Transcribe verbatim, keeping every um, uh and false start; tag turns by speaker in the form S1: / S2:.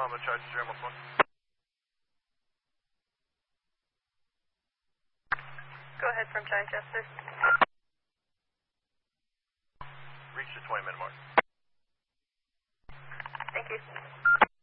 S1: I'm going to charge zero one one.
S2: Go ahead from Chichester.
S1: Reach the twenty minute mark.
S2: Thank you.